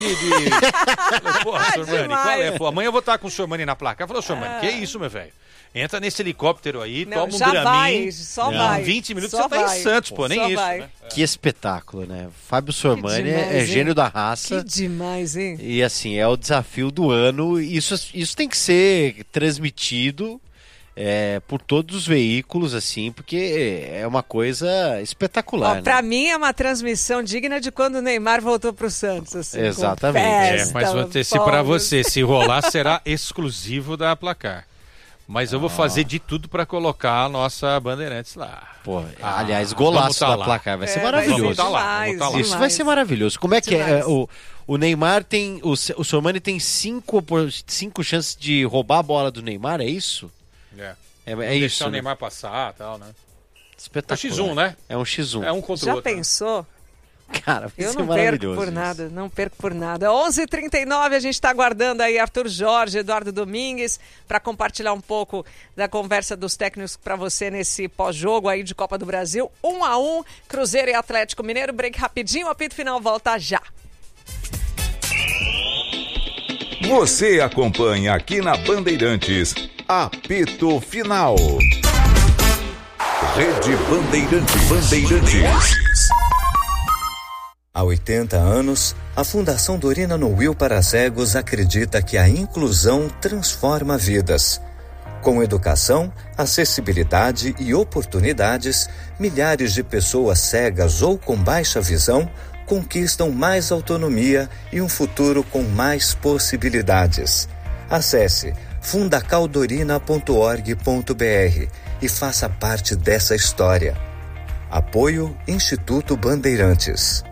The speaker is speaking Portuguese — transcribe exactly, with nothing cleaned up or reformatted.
Falei, porra, Sormani, qual é? Pô, amanhã eu vou estar com o Sormani na placa. Ela falou, Sormani, ah. que isso, meu velho? Entra nesse helicóptero aí, não, toma um Dramin. Vai, só não, vai. vinte minutos só você tá vai. em Santos, pô, nem só isso. Vai. Né? Que espetáculo, né? Fábio Sormani demais, é gênio da raça. Que demais, hein? E assim, é o desafio do ano. Isso, isso tem que ser transmitido é, por todos os veículos, assim, porque é uma coisa espetacular. Ó, pra né? mim é uma transmissão digna de quando o Neymar voltou pro Santos. Assim, exatamente. Festa, é, mas vou antecipar pra você, se rolar será exclusivo da Placar. Mas eu vou fazer de tudo para colocar a nossa Bandeirantes lá. Pô, ah, aliás, golaço tá da lá. Placar, vai é, ser maravilhoso. Vamos tá lá, vamos tá lá. Isso vai ser maravilhoso. Como é que demais. é? O, o Neymar tem. O, o Sormani tem cinco, cinco chances de roubar a bola do Neymar, é isso? É. É, é isso. Deixar o Neymar passar e tal, né? Espetacular. É um x um, né? É um x um. É um contra Já o outro. Já pensou? Cara, vai eu ser não perco por isso. nada, não perco por nada. onze e trinta e nove, a gente está aguardando aí Arthur Jorge, Eduardo Domingues, para compartilhar um pouco da conversa dos técnicos para você nesse pós-jogo aí de Copa do Brasil. Um a um, Cruzeiro e Atlético Mineiro. Break rapidinho, o apito final volta já. Você acompanha aqui na Bandeirantes, apito final. Rede Bandeirantes. Bandeirantes. Há oitenta anos, a Fundação Dorina Noil para Cegos acredita que a inclusão transforma vidas. Com educação, acessibilidade e oportunidades, milhares de pessoas cegas ou com baixa visão conquistam mais autonomia e um futuro com mais possibilidades. Acesse fundacaldorina ponto org ponto br e faça parte dessa história. Apoio Instituto Bandeirantes.